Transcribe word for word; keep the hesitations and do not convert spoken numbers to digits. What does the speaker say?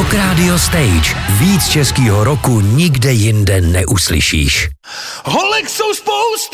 Rock Radio Stage. Víc českýho roku nikde jinde neuslyšíš. Holek jsou spousty!